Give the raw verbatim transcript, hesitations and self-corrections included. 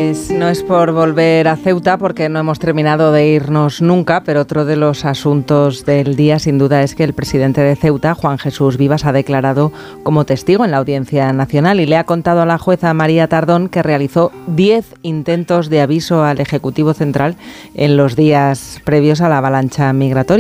Pues no es por volver a Ceuta, porque no hemos terminado de irnos nunca, pero otro de los asuntos del día sin duda es que el presidente de Ceuta, Juan Jesús Vivas, ha declarado como testigo en la Audiencia Nacional y le ha contado a la jueza María Tardón que realizó diez intentos de aviso al Ejecutivo Central en los días previos a la avalancha migratoria.